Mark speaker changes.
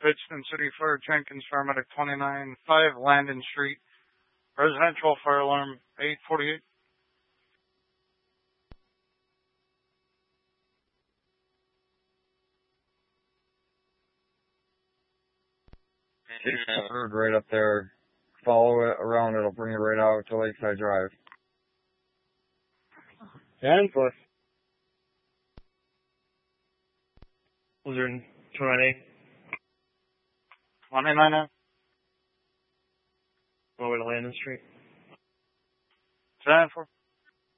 Speaker 1: Pittston City Fire, Jenkins Paramedic 29-5 Landon Street. Residential fire alarm 848.
Speaker 2: Third right up there. Follow it around, it'll bring you right out to Lakeside Drive.
Speaker 3: 10 foot.
Speaker 4: Was there 29?
Speaker 1: 29.
Speaker 4: Over to Landon Street.
Speaker 1: 10 4.